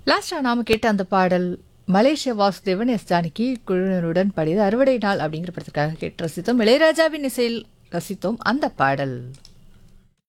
லாஸ்டா நாம கேட்ட அந்த பாடல் மலேசிய வாசுதேவன் எஸ் ஜானகி குழுவினருடன் பாடியது அறுவடை நாள் அப்படிங்கிற படத்துக்காக கேட்டு ரசித்தோம். இளையராஜாவின் இசையில் ரசித்தோம் அந்த பாடல்.